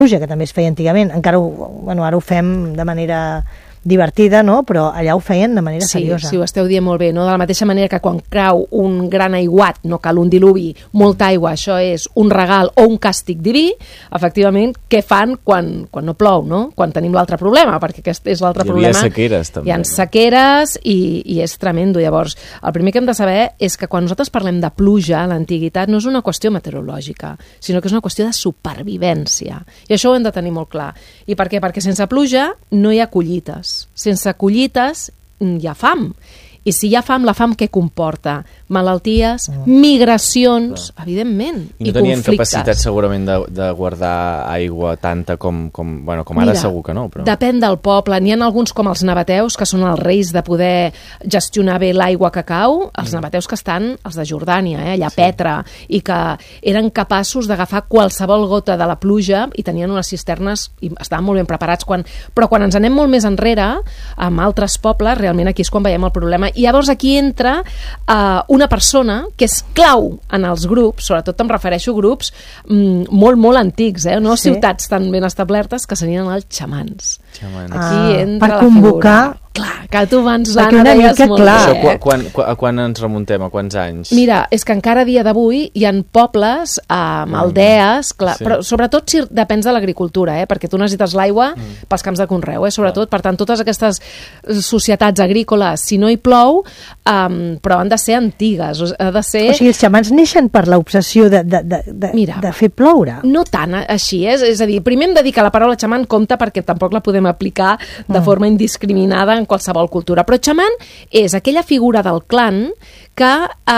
pluja, que també es feia antigament, encara ara ho fem de manera divertida, no? Però allà ho feien de manera seriosa. Sí, ho esteu dient molt bé, no? De la mateixa manera que quan cau un gran aiguat, no cal un diluvi, molta aigua, això és un regal o un càstig diví, efectivament, què fan quan no plou, no? Quan tenim l'altre problema, perquè aquest és l'altre problema. Hi havia sequeres, també. Hi ha sequeres i és tremendo. Llavors, el primer que hem de saber és que quan nosaltres parlem de pluja a l'antiguitat no és una qüestió meteorològica, sinó que és una qüestió de supervivència. I això ho hem de tenir molt clar. I per què? Perquè sense pluja no hi ha collites. Sense collites hi ha fam. I si hi ha fam, la fam què comporta? Malalties, migracions, evidentment, i no tenien capacitat segurament de guardar aigua tanta com ara segur que no. Però... Depèn del poble. N'hi ha alguns com els nabateus, que són els reis de poder gestionar bé l'aigua que cau, els nabateus que estan, els de Jordània, allà a Petra, i que eren capaços d'agafar qualsevol gota de la pluja i tenien unes cisternes i estaven molt ben preparats. Però quan ens anem molt més enrere, amb altres pobles, realment aquí és quan veiem el problema. I llavors aquí entra una persona que és clau en els grups, sobretot em refereixo a grups molt antics, no ciutats tan ben establertes, que serien els xamans. Aquí entra per convocar... Clar, que tu abans, Anna, deies molt bé. Això, quan ens remuntem? A quants anys? Mira, és que encara a dia d'avui hi ha pobles, aldees, clar, però sobretot si depens de l'agricultura, perquè tu necessites l'aigua pels camps de conreu, sobretot. Per tant, totes aquestes societats agrícoles, si no hi plou, però han de ser antigues. Ha de ser... O sigui, els xamans neixen per l'obsessió de fer ploure. No tant així, és a dir, primer hem de dir que la paraula xaman compta perquè tampoc la podem aplicar de forma indiscriminada en qualsevol cultura, però xaman és aquella figura del clan que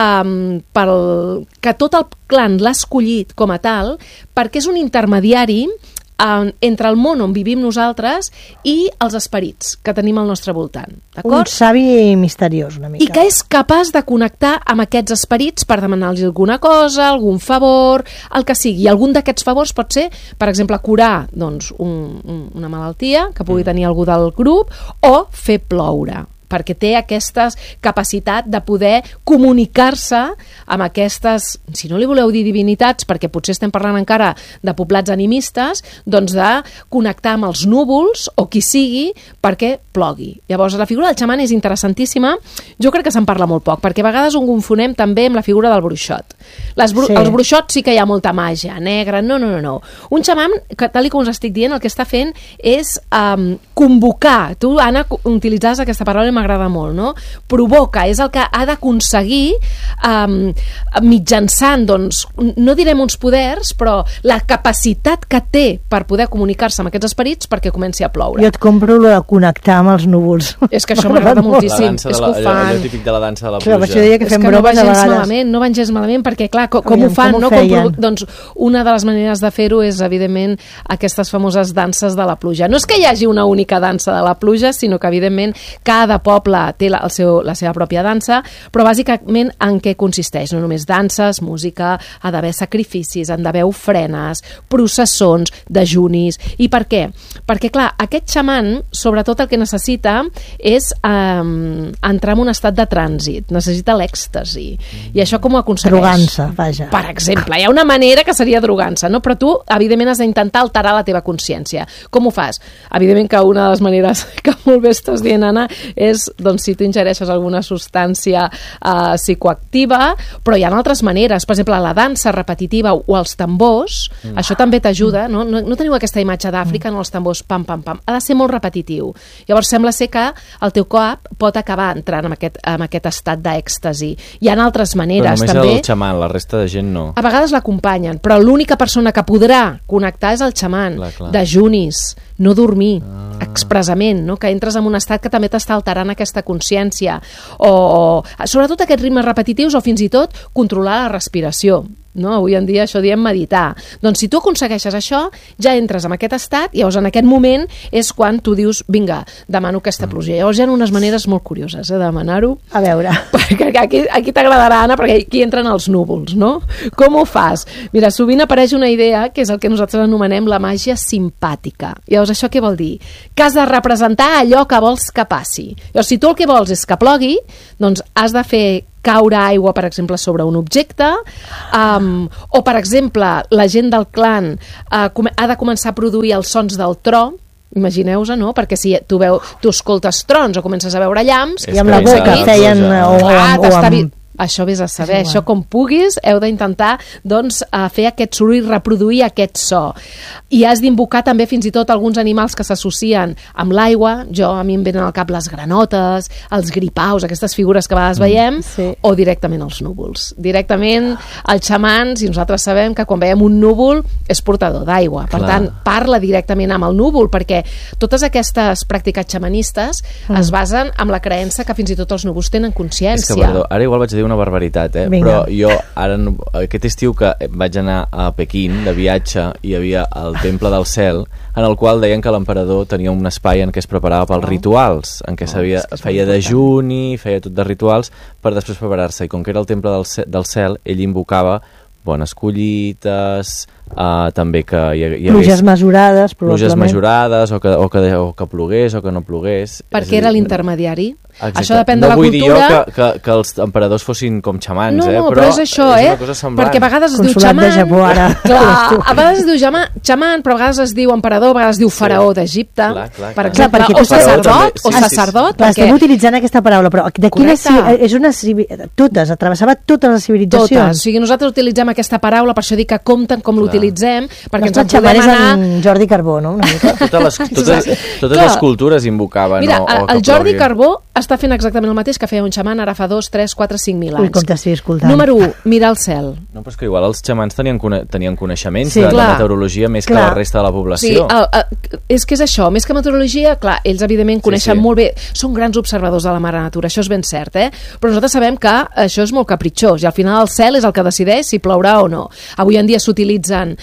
tot el clan l'ha escollit com a tal perquè és un intermediari entre el món on vivim nosaltres i els esperits que tenim al nostre voltant. Un savi misteriós, una mica. I que és capaç de connectar amb aquests esperits per demanar-los alguna cosa, algun favor, el que sigui. I algun d'aquests favors pot ser, per exemple, curar una malaltia que pugui tenir algú del grup o fer ploure, perquè té aquesta capacitat de poder comunicar-se amb aquestes, si no li voleu dir divinitats, perquè potser estem parlant encara de poblats animistes, doncs de connectar amb els núvols o qui sigui perquè plogui. Llavors, la figura del xaman és interessantíssima. Jo crec que se'n parla molt poc, perquè a vegades ho confonem també amb la figura del bruixot. Els bruixots sí que hi ha molta màgia negra. No. Un xaman, tal com us estic dient, el que està fent és convocar. Tu, Anna, utilitzes aquesta paraula i m'agrada molt, no? Provoca, és el que ha d'aconseguir mitjançant, doncs, no direm uns poders, però la capacitat que té per poder comunicar-se amb aquests esperits perquè comenci a ploure. Jo et compro lo de connectar amb els núvols. És que això m'agrada moltíssim. És que ho fan. Allò típic de la dansa de la pluja. Però deia que fem bromes a vegades. No van gens malament, perquè, clar, com ho fan? Doncs una de les maneres de fer-ho és, evidentment, aquestes famoses danses de la pluja. No és que hi hagi una única dansa de la pluja, sinó que, evidentment, cada poble té la seva pròpia dansa, però bàsicament en què consisteix? No només danses, música, ha d'haver sacrificis, han d'haver ofrenes, processons, dejunis. I per què? Perquè, clar, aquest xaman, sobretot el que necessita és entrar en un estat de trànsit, necessita l'èxtasi. I això com ho aconsegueix? Drogança, vaja. Per exemple, hi ha una manera que seria drogança, no? Però tu, evidentment, has d'intentar alterar la teva consciència. Com ho fas? Evidentment que una de les maneres que molt bé estàs dient, Anna, és, doncs, si tu ingereixes alguna substància psicoactiva, però hi ha altres maneres. Per exemple, la dansa repetitiva o els tambors, això també t'ajuda, no? No teniu aquesta imatge d'Àfrica en els tambors, pam, pam, pam. Ha de ser molt repetitiu. Llavors sembla ser que el teu cop pot acabar entrant en aquest estat d'èxtasi. Hi ha altres maneres, també. Però només el xaman, la resta de gent no. A vegades l'acompanyen, però l'única persona que podrà connectar és el xaman. Dejunis, no dormir, expressament, no? Que entres en un estat que també t'està alterant aquesta consciència, o sobretot aquests ritmes repetitius, o fins i tot controlar la respiració. No? Avui en dia això diem meditar. Doncs si tu aconsegueixes això, ja entres en aquest estat i llavors en aquest moment és quan tu dius, vinga, demano aquesta pluja. Llavors hi ha unes maneres molt curioses de demanar-ho. A veure. Perquè aquí t'agradarà, Anna, perquè aquí entren els núvols, no? Com ho fas? Mira, sovint apareix una idea que és el que nosaltres anomenem la màgia simpàtica. Llavors això què vol dir? Que has de representar allò que vols que passi. Llavors si tu el que vols és que plogui, doncs has de fer caure aigua, per exemple, sobre un objecte, o, per exemple, la gent del clan ha de començar a produir els sons del tro, imagineu-vos, no? Perquè si tu escoltes trons o comences a veure llamps... I amb la boca feien... Això vés a saber, això com puguis heu d'intentar doncs, fer aquest soroll i reproduir aquest so. I has d'invocar també fins i tot alguns animals que s'associen amb l'aigua. A mi em venen al cap les granotes, els gripaus, aquestes figures que a vegades veiem, o directament els núvols. Directament els xamans, i nosaltres sabem que quan veiem un núvol és portador d'aigua. Per tant, parla directament amb el núvol, perquè totes aquestes pràctiques xamanistes es basen en la creença que fins i tot els núvols tenen consciència. És que, perdó, ara igual vaig dir una barbaritat, però jo ara, aquest estiu que vaig anar a Pequín de viatge, hi havia el Temple del Cel, en el qual deien que l'emperador tenia un espai en què es preparava pels rituals, en què feia dejuni, feia tot de rituals per després preparar-se, i com que era el Temple del Cel, ell invocava bones collites, també que hi hagués... Pluges mesurades, probablement. Pluges mesurades, o que plogués o que no plogués. Perquè era l'intermediari. Exacte. Això depèn de la cultura. No vull dir jo que els emperadors fossin com xamans, però és això, una cosa semblant. Perquè a vegades es diu Consolat xaman... de Japó, ara. Clar, a vegades es diu xaman, però a vegades es diu emperador, a vegades es diu faraó d'Egipte, per exemple, o sacerdot, Clar, estem utilitzant aquesta paraula, però de quina... És una... Totes, atravessava totes les civilitzacions. Totes, o sigui, nosaltres utilitzem aquesta paraula, per això dic que compten com l'utilitzem, perquè ens en podem anar... anar... en Jordi Carbó, no? Totes les cultures invocaven. Mira, el Jordi Carbó està fent exactament el mateix que feia un xaman ara fa 2, 3, 4, 5.000 anys. Ui, com t'estic escoltant. Número 1, mirar el cel. No, però és que igual els xamans tenien coneixements de meteorologia més que la resta de la població. Sí, és que és això, més que meteorologia, clar, ells evidentment coneixen molt bé, són grans observadors de la mare natura, això és ben cert, però nosaltres sabem que això és molt capritxós i al final el cel és el que decideix si plourà o no. Avui en dia s'utilitzen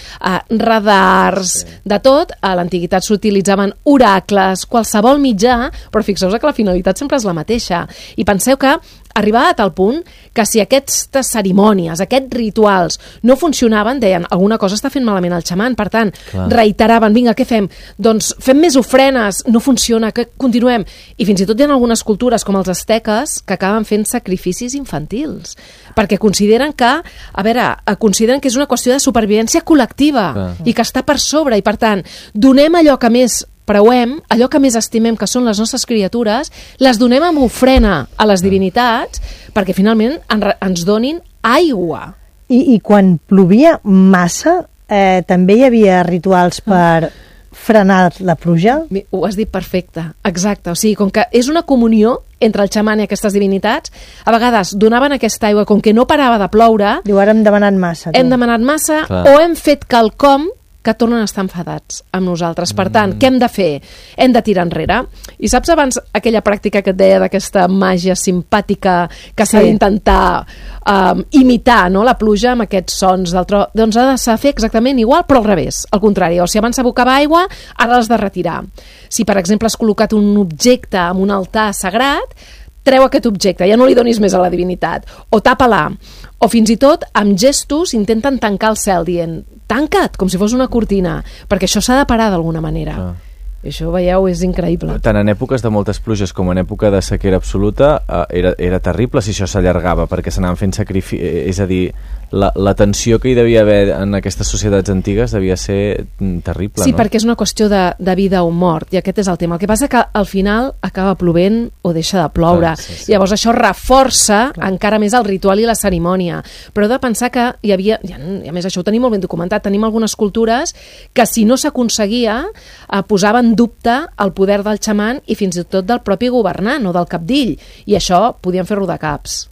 radars, de tot, a l'antiguitat s'utilitzaven oracles, qualsevol mitjà, però fixeu-vos que la finalitat sempre és la mateixa. I penseu que arribava a tal punt que si aquestes cerimònies, aquests rituals no funcionaven, deien, alguna cosa està fent malament el xaman, per tant, reiteraven, vinga, què fem? Doncs fem més ofrenes, no funciona, que continuem. I fins i tot hi ha algunes cultures, com els asteques, que acaben fent sacrificis infantils, perquè consideren que, consideren que és una qüestió de supervivència col·lectiva i que està per sobre, i per tant, donem allò que més preuem, allò que més estimem, que són les nostres criatures, les donem amb ofrena a les divinitats perquè finalment ens donin aigua. I quan plovia massa, també hi havia rituals per frenar la pluja? Ho has dit perfecte, exacte. O sigui, com que és una comunió entre el xaman i aquestes divinitats, a vegades donaven aquesta aigua, com que no parava de ploure... Diu, ara hem demanat massa. Hem demanat massa, o hem fet quelcom que tornen a estar enfadats amb nosaltres. Per tant, què hem de fer? Hem de tirar enrere. I saps abans aquella pràctica que et deia d'aquesta màgia simpàtica que s'ha d'intentar imitar, no?, la pluja amb aquests sons del tro? Doncs ha de fer exactament igual, però al revés, al contrari. O si abans s'abocava aigua, ara l'has de retirar. Si, per exemple, has col·locat un objecte en un altar sagrat, treu aquest objecte, ja no li donis més a la divinitat, o tapa-la, o fins i tot amb gestos intenten tancar el cel dient tanca't, com si fos una cortina, perquè això s'ha de parar d'alguna manera. I això, veieu, és increïble. Tant en èpoques de moltes pluges com en època de sequera absoluta era terrible si això s'allargava, perquè s'anaven fent sacrificis, és a dir, la tensió que hi devia haver en aquestes societats antigues devia ser terrible, sí, no? Perquè és una qüestió de vida o mort, i aquest és el tema. El que passa que al final acaba plovent o deixa de ploure. Llavors això reforça encara més el ritual i la cerimònia. Però heu de pensar que hi havia, i a més això ho tenim molt ben documentat, tenim algunes cultures que si no s'aconseguia posaven en dubte el poder del xaman i fins i tot del propi governant o del capdill, i això podien fer rodacaps.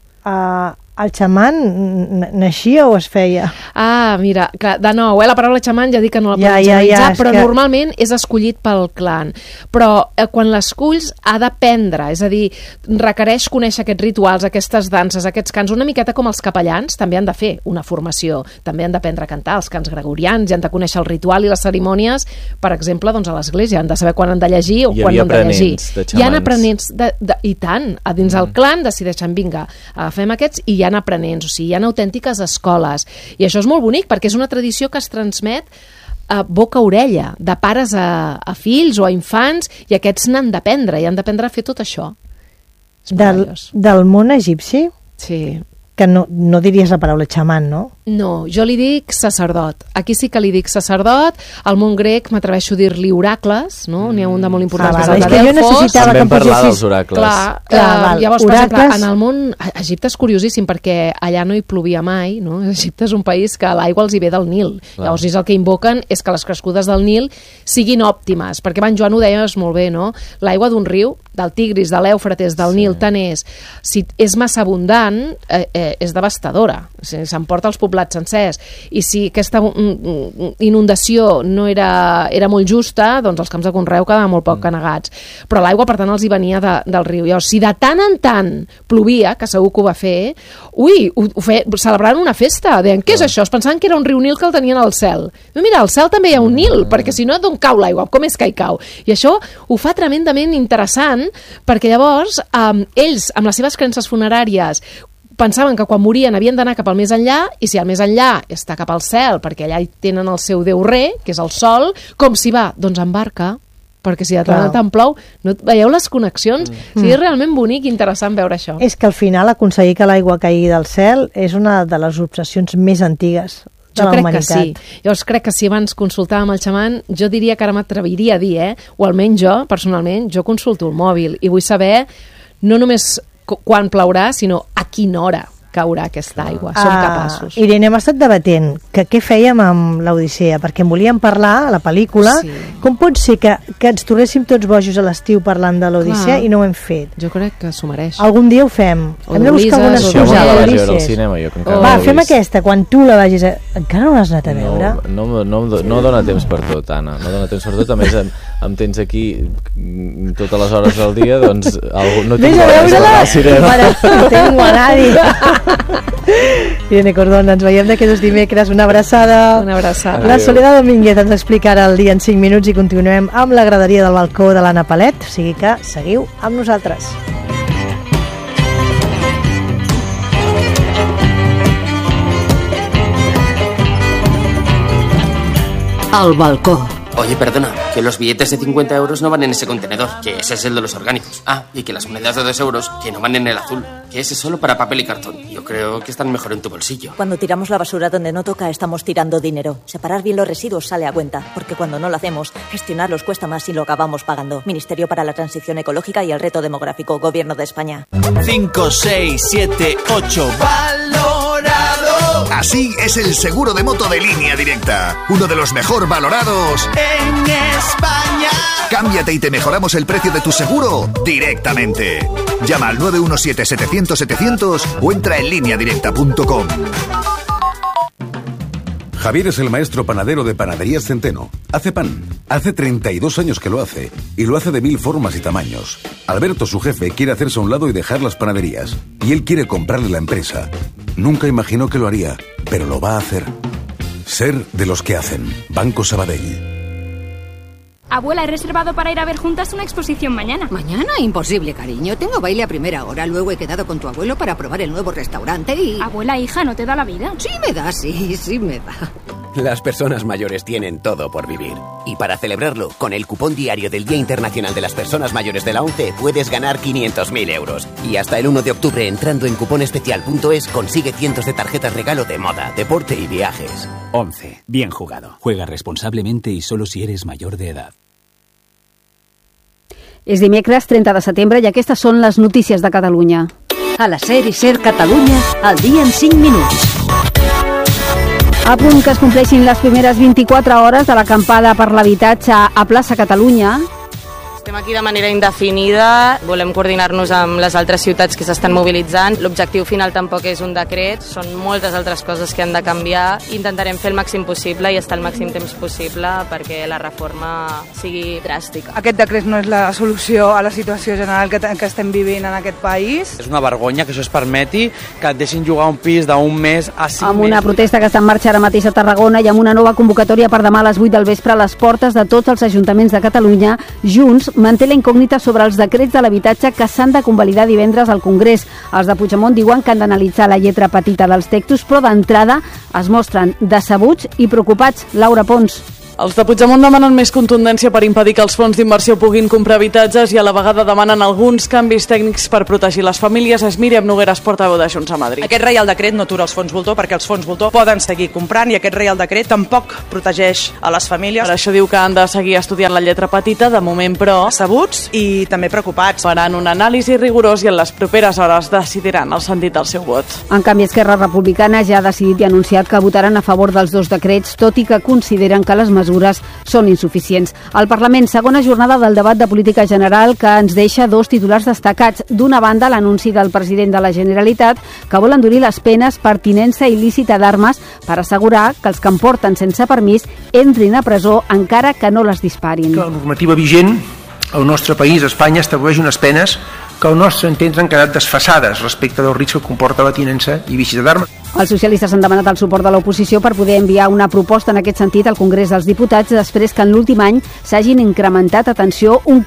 El xaman naixia o es feia? Mira, clar, de nou, la paraula xaman ja dic que no la podem generalitzar, però normalment és escollit pel clan. Però quan l'esculls ha d'aprendre, és a dir, requereix conèixer aquests rituals, aquestes danses, aquests cants, una miqueta com els capellans, també han de fer una formació, també han d'aprendre a cantar els cants gregorians, ja han de conèixer el ritual i les cerimònies, per exemple, doncs a l'església, han de saber quan han de llegir o quan no han de llegir. Hi ha aprenents, i tant, a dins el clan decideixen, vinga, agafem aquests i hi ha aprenents, o sigui, hi ha autèntiques escoles, i això és molt bonic perquè és una tradició que es transmet a boca a orella, de pares a fills o a infants, i aquests n'han d'aprendre, i han d'aprendre a fer tot això. Del món egipci? Sí. que no diries la paraula xaman, no? No, jo li dic sacerdot. Aquí sí que li dic sacerdot. Al món grec m'atreveixo a dir-li oracles, no? N'hi ha un de molt important que és el de Delfos. Jo necessitava que em posessis... parlar dels oracles. Llavors, per exemple, en el món... Egipte és curiosíssim perquè allà no hi plovia mai, no? Egipte és un país que l'aigua els hi ve del Nil. Llavors, el que invoquen és que les crescudes del Nil siguin òptimes, perquè Van Joan ho deies molt bé, no? L'aigua d'un riu, del Tigris, de l'Èufrates, del Nil, tant és. Si és massa abundant, és devastadora. S'emporta els poblats sencers. I si aquesta inundació no era molt justa, doncs els camps de conreu quedaven molt poc anegats. Però l'aigua, per tant, els hi venia del riu. Llavors, si de tant en tant plovia, que segur que ho va fer, celebrant una festa. Deien, què és això? Es pensaven que era un riu Nil que el tenien al cel. Mira, al cel també hi ha un Nil, perquè si no, d'on cau l'aigua? Com és que hi cau? I això ho fa tremendament interessant, perquè llavors ells, amb les seves creences funeràries, pensaven que quan morien havien d'anar cap al més enllà, i si el més enllà està cap al cel, perquè allà hi tenen el seu déu re, que és el sol, com s'hi va? Doncs en barca, perquè si de tant en tant plou, no, veieu les connexions? O sigui, és realment bonic i interessant veure això. És que al final aconseguir que l'aigua caigui del cel és una de les obsessions més antigues de la humanitat. Jo crec que sí. Llavors crec que si abans consultàvem el xaman, jo diria que ara m'atreviria a dir, o almenys jo, personalment, jo consulto el mòbil i vull saber no només quan plourà, sinó a quina hora caurà aquesta aigua. Som capaços. Irene, hem estat debatent que què fèiem amb l'Odissea, perquè en volíem parlar a la pel·lícula. Sí. Com pot ser que ens tornéssim tots bojos a l'estiu parlant de l'Odissea i no ho hem fet? Jo crec que s'ho mereix. Algun dia ho fem. Hem de buscar alguna excusa a l'Odissea. vaig veure al cinema, jo, que encara Va, fem aquesta, quan tu la vagis a... Encara no l'has anat a veure? No dona temps per tot, Anna. No dona temps per tot. A més, em tens aquí totes les hores del dia, doncs no tinc res a veure al cinema. No tengo a nadie. Irene Cordón, ens veiem d'aquí 2 dimecres. Una abraçada. Una abraçada. La Soledad Domínguez ens explicarà el dia en 5 minuts i continuem amb la graderia del balcó de l'Anna Palet, o sigui que seguiu amb nosaltres. Al balcó. Oye, perdona, que los billetes de 50 euros no van en ese contenedor, que ese es el de los orgánicos. Ah, y que las monedas de 2 euros, que no van en el azul, que ese es solo para papel y cartón. Yo creo que están mejor en tu bolsillo. Cuando tiramos la basura donde no toca, estamos tirando dinero. Separar bien los residuos sale a cuenta, porque cuando no lo hacemos, gestionarlos cuesta más y lo acabamos pagando. Ministerio para la Transición Ecológica y el Reto Demográfico, Gobierno de España. 5, 6, 7, 8, valorado. Así es el seguro de moto de Línea Directa, uno de los mejor valorados en España. Cámbiate y te mejoramos el precio de tu seguro directamente. Llama al 917-700-700 o entra en lineadirecta.com. Javier es el maestro panadero de Panaderías Centeno. Hace pan. Hace 32 años que lo hace. Y lo hace de 1000 formas y tamaños. Alberto, su jefe, quiere hacerse a un lado y dejar las panaderías. Y él quiere comprarle la empresa. Nunca imaginó que lo haría, pero lo va a hacer. Ser de los que hacen. Banco Sabadell. Abuela, he reservado para ir a ver juntas una exposición mañana. ¿Mañana? Imposible, cariño. Tengo baile a primera hora. Luego he quedado con tu abuelo para probar el nuevo restaurante y... Abuela, hija, ¿no te da la vida? Sí me da, sí me da. Las personas mayores tienen todo por vivir. Y para celebrarlo, con el cupón diario del Día Internacional de las Personas Mayores de la ONCE puedes ganar 500.000 euros. Y hasta el 1 de octubre, entrando en cuponespecial.es, consigue cientos de tarjetas regalo de moda, deporte y viajes. ONCE. Bien jugado. Juega responsablement i solo si eres mayor de edad. És dimecres 30 de setembre i aquestes són les notícies de Catalunya. A la SER i SER Catalunya, al dia en 5 minuts. A punt que es compleixin les primeres 24 hores de l'acampada per l'habitatge a Plaça Catalunya. Estem aquí de manera indefinida, volem coordinar-nos amb les altres ciutats que s'estan mobilitzant. L'objectiu final tampoc és un decret, són moltes altres coses que han de canviar. Intentarem fer el màxim possible i estar el màxim temps possible perquè la reforma sigui dràstica. Aquest decret no és la solució a la situació general que estem vivint en aquest país. És una vergonya que això es permeti, que et deixin jugar un pis d'un mes a 5 mesos. Amb una protesta que està en marxa ara mateix a Tarragona i amb una nova convocatòria per demà a les 8 del vespre a les portes de tots els ajuntaments de Catalunya, Junts manté la incògnita sobre els decrets de l'habitatge que s'han de convalidar divendres al Congrés. Els de Puigdemont diuen que han d'analitzar la lletra petita dels textos, però d'entrada es mostren decebuts i preocupats. Laura Pons. Els de Puigdemont demanen més contundència per impedir que els fons d'inversió puguin comprar habitatges i a la vegada demanen alguns canvis tècnics per protegir les famílies. És Míriam Nogueras, portaveu de Junts a Madrid. Aquest Reial Decret no atura els fons voltor perquè els fons voltor poden seguir comprant i aquest Reial Decret tampoc protegeix a les famílies. Per això diu que han de seguir estudiant la lletra petita, de moment però sabuts i també preocupats. Faran un anàlisi rigorós i en les properes hores decidiran el sentit del seu vot. En canvi, Esquerra Republicana ja ha decidit i anunciat que votaran a favor dels dos decrets, tot i que consideren que les mesures són insuficients. Al Parlament, segona jornada del debat de política general que ens deixa dos titulars destacats. D'una banda, l'anunci del president de la Generalitat que vol endurir les penes per tinença il·lícita d'armes per assegurar que els que en porten sense permís entrin a presó encara que no les disparin. La normativa vigent al nostre país, Espanya, estableix unes penes que al nostre entens han quedat desfasades respecte del risc que comporta la tinença il·lícita d'armes. Els socialistes han demanat el suport de l'oposició per poder enviar una proposta en aquest sentit al Congrés dels Diputats després que en l'últim any s'hagin incrementat, atenció, un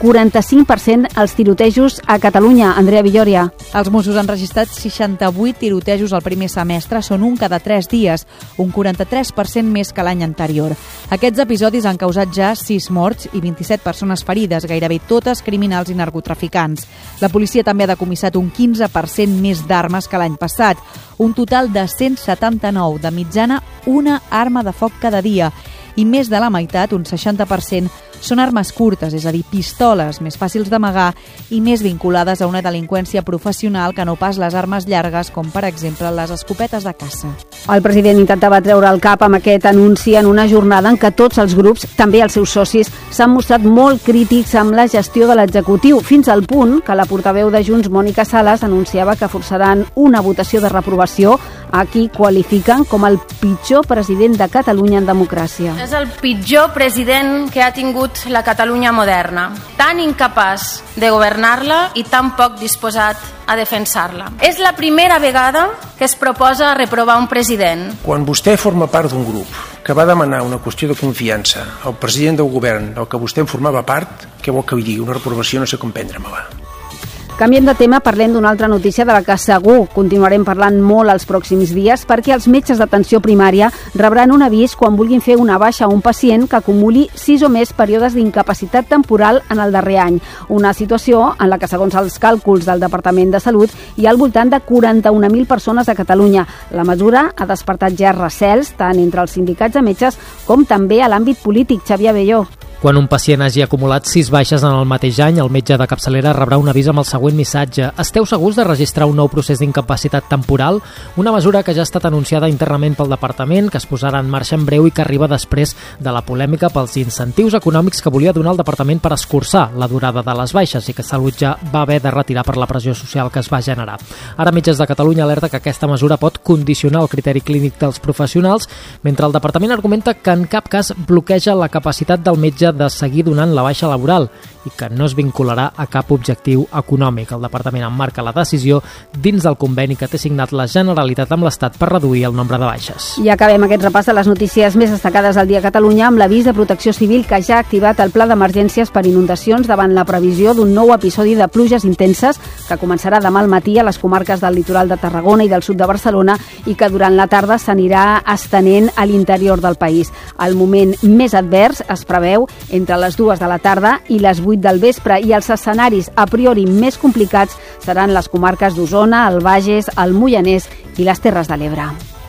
45% els tirotejos a Catalunya. Andrea Villòria. Els Mossos han registrat 68 tirotejos al primer semestre, són un cada 3 dies, un 43% més que l'any anterior. Aquests episodis han causat ja 6 morts i 27 persones ferides, gairebé totes criminals i narcotraficants. La policia també ha decomissat un 15% més d'armes que l'any passat, un total de 179, de mitjana una arma de foc cada dia, i més de la meitat, un 60%, són armes curtes, és a dir, pistoles més fàcils d'amagar i més vinculades a una delinqüència professional que no pas les armes llargues, com per exemple les escopetes de caça. El president intentava treure el cap amb aquest anunci en una jornada en què tots els grups, també els seus socis, s'han mostrat molt crítics amb la gestió de l'executiu, fins al punt que la portaveu de Junts, Mònica Sales, anunciava que forçaran una votació de reprovació a qui qualifiquen com el pitjor president de Catalunya en democràcia. És el pitjor president que ha tingut la Catalunya moderna, tan incapaç de governar-la i tan poc disposat a defensar-la. És la primera vegada que es proposa reprovar un president. Quan vostè forma part d'un grup que va demanar una qüestió de confiança al president del govern del que vostè en formava part, què vol que li digui? Una reprovació no sé com prendre-me-la. Canviem de tema, parlem d'una altra notícia de la que segur continuarem parlant molt els pròxims dies, perquè els metges d'atenció primària rebran un avís quan vulguin fer una baixa a un pacient que acumuli 6 o més períodes d'incapacitat temporal en el darrer any. Una situació en la que, segons els càlculs del Departament de Salut, hi ha al voltant de 41.000 persones a Catalunya. La mesura ha despertat ja recels tant entre els sindicats de metges com també a l'àmbit polític. Xavier Belló. Quan un pacient hagi acumulat 6 baixes en el mateix any, el metge de capçalera rebrà un avís amb el següent missatge. Esteu segurs de registrar un nou procés d'incapacitat temporal? Una mesura que ja ha estat anunciada internament pel departament, que es posarà en marxa en breu i que arriba després de la polèmica pels incentius econòmics que volia donar el departament per escurçar la durada de les baixes i que Salut ja va haver de retirar per la pressió social que es va generar. Ara Metges de Catalunya alerta que aquesta mesura pot condicionar el criteri clínic dels professionals, mentre el departament argumenta que en cap cas bloqueja la capacitat del metge de seguir donant la baixa laboral i que no es vincularà a cap objectiu econòmic. El departament emmarca la decisió dins del conveni que té signat la Generalitat amb l'Estat per reduir el nombre de baixes. I acabem aquest repàs de les notícies més destacades del dia a Catalunya amb l'avís de Protecció Civil que ja ha activat el pla d'emergències per inundacions davant la previsió d'un nou episodi de pluges intenses que començarà demà al matí a les comarques del litoral de Tarragona i del sud de Barcelona i que durant la tarda s'anirà estenent a l'interior del país. El moment més advers es preveu entre les 2 de la tarda i les 8 del vespre i els escenaris a priori més complicats seran les comarques d'Osona, el Bages, el Moianès i les Terres de l'Ebre.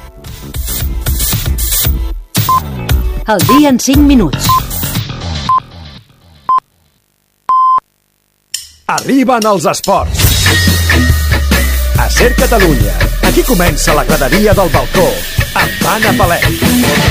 El dia en 5 minuts. Arriben els esports. A Ser Catalunya. Aquí comença la graderia del balcó amb Anna Palet.